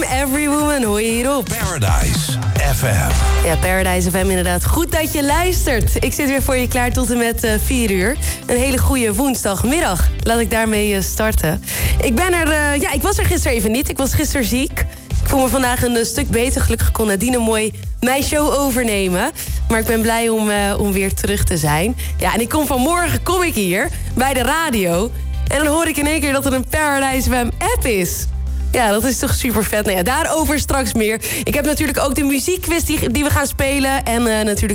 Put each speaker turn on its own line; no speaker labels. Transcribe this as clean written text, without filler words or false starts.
Every Woman, hoor je hierop.
Paradise FM.
Ja, Paradise FM inderdaad. Goed dat je luistert. Ik zit weer voor je klaar tot en met 4 uur. Een hele goede woensdagmiddag. Laat ik daarmee starten. Ik was er gisteren even niet. Ik was gisteren ziek. Ik voel me vandaag een stuk beter. Gelukkig kon Nadine mooi mijn show overnemen. Maar ik ben blij om weer terug te zijn. Ja, en vanmorgen kom ik hier bij de radio. En dan hoor ik in één keer dat er een Paradise FM app is. Ja, dat is toch super vet. Nou ja, daarover straks meer. Ik heb natuurlijk ook de muziekquiz die we gaan spelen. En natuurlijk